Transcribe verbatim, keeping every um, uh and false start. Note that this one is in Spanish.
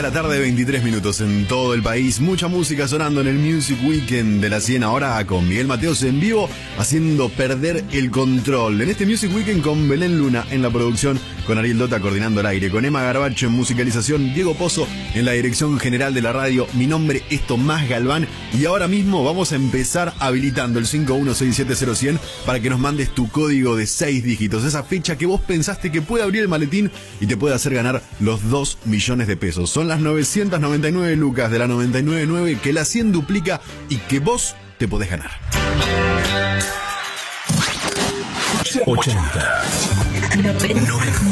de la tarde, veintitrés minutos en todo el país. Mucha música sonando en el Music Weekend de la cien, ahora con Miguel Mateos en vivo, haciendo perder el control. En este Music Weekend con Belén Luna en la producción, con Ariel Dota coordinando el aire, con Emma Garbacho en musicalización, Diego Pozo en la dirección general de la radio. Mi nombre es Tomás Galván y ahora mismo vamos a empezar habilitando el cinco uno seis siete cero cien para que nos mandes tu código de seis dígitos, esa fecha que vos pensaste que puede abrir el maletín y te puede hacer ganar los dos millones de pesos. Son las novecientas noventa y nueve lucas de la noventa y nueve nueve que la cien duplica y que vos te podés ganar. ochenta. noventa.